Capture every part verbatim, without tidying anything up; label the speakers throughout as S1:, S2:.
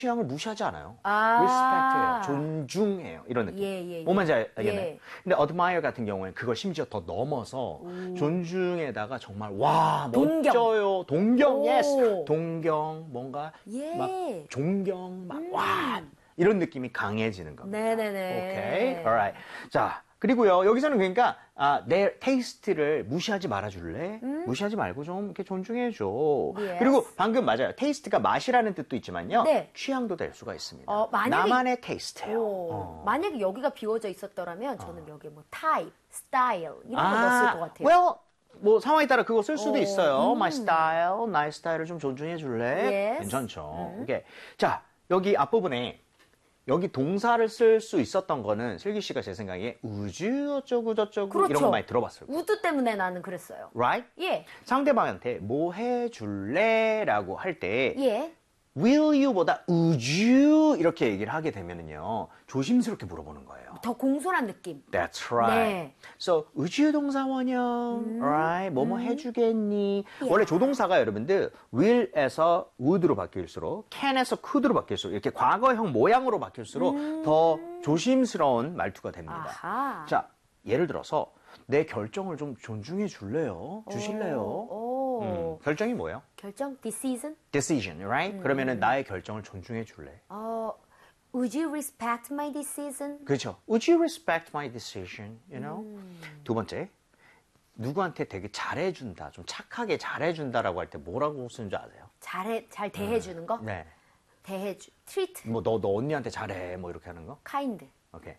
S1: 취향을 무시하지 않아요.
S2: 아.
S1: respect해요. 존중해요. 이런 느낌.
S2: 예, 예, 예.
S1: 뭔 말인지 알겠나요?
S2: 예.
S1: 근데 admire 같은 경우에는 그걸 심지어 더 넘어서
S2: 오.
S1: 존중에다가 정말 와
S2: 동경.
S1: 멋져요. 동경,
S2: 오.
S1: yes. 동경, 뭔가
S2: 예.
S1: 막 존경, 막
S2: 음.
S1: 와 이런 느낌이 강해지는 겁니다.
S2: 네네네.
S1: 오케이, alright. 자. 그리고요, 여기서는 그러니까, 아, 내 테이스트를 무시하지 말아줄래?
S2: 음?
S1: 무시하지 말고 좀 이렇게 존중해줘.
S2: Yes.
S1: 그리고 방금 맞아요. 테이스트가 맛이라는 뜻도 있지만요.
S2: 네.
S1: 취향도 될 수가 있습니다.
S2: 어, 만약에-
S1: 나만의 테이스트예요.
S2: 오,
S1: 어.
S2: 만약에 여기가 비워져 있었더라면 저는 여기 뭐 타입, 스타일 이런 거
S1: 아,
S2: 넣었을 것 같아요.
S1: well, 뭐 상황에 따라 그거 쓸 수도
S2: 오,
S1: 있어요.
S2: 음.
S1: My style, 나의 스타일을 좀 존중해 줄래?
S2: Yes.
S1: 괜찮죠.
S2: 음.
S1: 오케이. 자, 여기 앞부분에 여기 동사를 쓸 수 있었던 거는 슬기 씨가 제 생각에 우주 어쩌고 저쩌고
S2: 그렇죠.
S1: 이런 거 많이 들어봤어요.
S2: 우드 때문에 나는 그랬어요.
S1: Right?
S2: 예,
S1: 상대방한테 뭐 해줄래? 라고 할 때
S2: 예.
S1: will you보다 would you 이렇게 얘기를 하게 되면은요 조심스럽게 물어보는 거예요.
S2: 더 공손한 느낌.
S1: That's right.
S2: 네.
S1: So would you 동사 원형, right? 뭐뭐 해주겠니?
S2: 야.
S1: 원래 조동사가 여러분들 will에서 would로 바뀔수록 can에서 could로 바뀔수록 이렇게 과거형 모양으로 바뀔수록 더 조심스러운 말투가 됩니다.
S2: 아하.
S1: 자, 예를 들어서 내 결정을 좀 존중해 줄래요? 주실래요?
S2: 오,
S1: 음, 결정이 뭐예요?
S2: 결정, decision.
S1: Decision, right? 그러면은 나의 결정을 존중해 줄래?
S2: 어, would you respect my decision?
S1: 그렇죠. Would you respect my decision? You know? 두 번째, 누구한테 되게 잘해준다, 좀 착하게 잘해준다라고 할 때 뭐라고 쓰는 줄 아세요?
S2: 잘해, 잘 대해주는 거?
S1: 네.
S2: 대해주, treat,
S1: 뭐 너 너 언니한테 잘해, 뭐 이렇게 하는 거?
S2: kind.
S1: 오케이.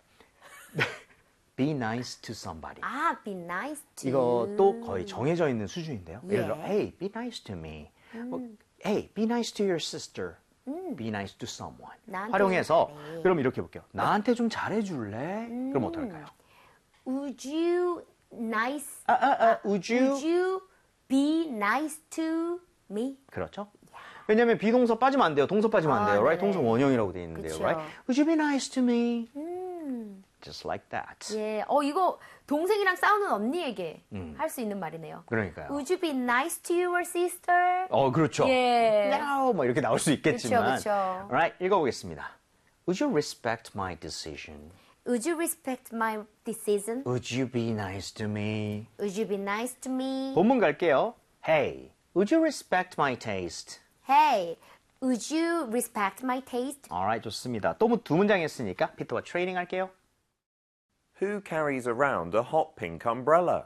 S1: Be nice to somebody.
S2: 아, be nice to.
S1: 이것도 거의 정해져 있는 수준인데요.
S2: 예.
S1: 예를 들어, hey, be nice to me. 뭐, hey, be nice to your sister. be nice to someone.
S2: 나한테
S1: 활용해서
S2: 좀 잘해.
S1: 그럼 이렇게 볼게요. 나한테 좀 잘해줄래? 그럼 어떨까요?
S2: Would you nice?
S1: 아, 아, 아, would you?
S2: Would you be nice to me?
S1: 그렇죠. 왜냐면 비동사 빠지면 안 돼요. 동사 빠지면 안
S2: 아,
S1: 돼요. Right?
S2: 네네.
S1: 동사 원형이라고 되어 있는데요.
S2: 그쵸.
S1: Right? Would you be nice to me?
S2: 음.
S1: Just like that.
S2: 예, 어 이거 동생이랑 싸우는 언니에게 할 수 있는 말이네요.
S1: 그러니까요.
S2: Would you be nice to your sister?
S1: 어, 그렇죠.
S2: 예.
S1: No, 뭐 이렇게 나올 수 있겠지만.
S2: 그쵸, 그쵸.
S1: Alright, 읽어보겠습니다. Would you respect my decision?
S2: Would you respect my decision?
S1: Would you be nice to me?
S2: Would you be nice to me?
S1: 본문 갈게요. Hey, would you respect my taste?
S2: Hey, would you respect my taste?
S1: Alright, 좋습니다. 또 두 문장 했으니까 피터와 트레이닝 할게요.
S3: Who carries around a hot pink umbrella?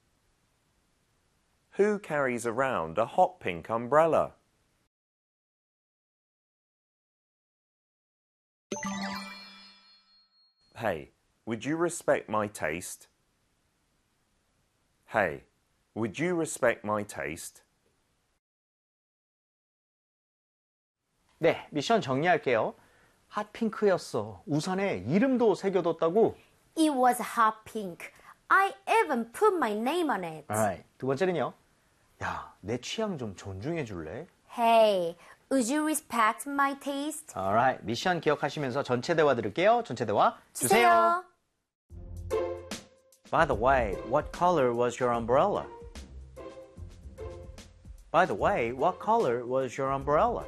S3: Who carries around a hot pink umbrella? Hey, would you respect my taste? Hey, would you respect my taste?
S1: 네, 미션 정리할게요. 핫핑크였어. 우산에 이름도 새겨뒀다고.
S2: It was hot pink. I even put my name on it.
S1: Alright, 두 번째는요. 야, 내 취향 좀 존중해 줄래?
S2: Hey, would you respect my taste?
S1: Alright, 미션 기억하시면서 전체 대화 들을게요. 전체 대화 주세요. By the way, what color was your umbrella? By the way, what color was your umbrella?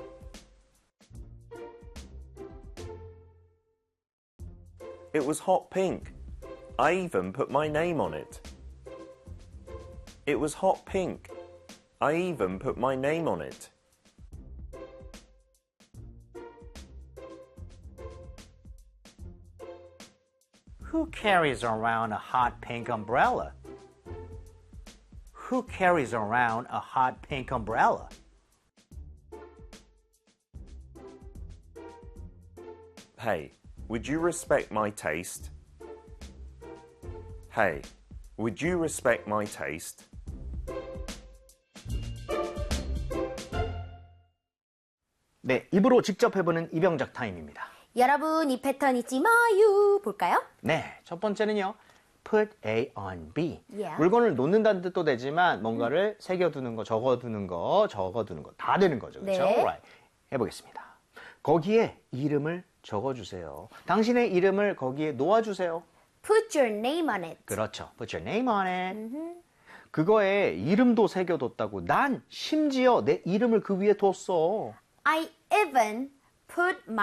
S3: It was hot pink. I even put my name on it. It was hot pink. I even put my name on it.
S1: Who carries around a hot pink umbrella? Who carries around a hot pink umbrella?
S3: Hey, would you respect my taste? Hey, would you respect my taste?
S1: 네, 입으로 직접 해보는 이병작 타임입니다.
S2: 여러분 이 패턴 잊지 마요. 볼까요?
S1: 네, 첫 번째는요. Put A on B.
S2: Yeah.
S1: 물건을 놓는다는 뜻도 되지만 뭔가를 새겨두는 거, 적어두는 거, 적어두는 거 다 되는 거죠. 그렇죠?
S2: 네.
S1: Right. 해보겠습니다. 거기에 이름을 적어주세요. 당신의 이름을 거기에 놓아주세요.
S2: Put your name on it.
S1: 그렇죠. Put your name on it. 그거에 이름도 새겨뒀다고. 난 심지어 내 이름을 그 위에 뒀어.
S2: I even put my